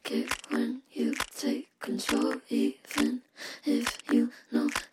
it when you take control, even if you know